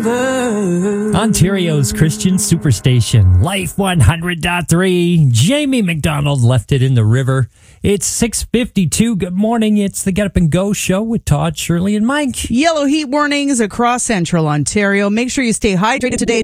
Ontario's Christian Superstation, Life 100.3. Jamie McDonald left it in the river. It's 6:52. Good morning. It's the Get Up and Go show with Todd, Shirley, and Mike. Yellow heat warnings across central Ontario. Make sure you stay hydrated today.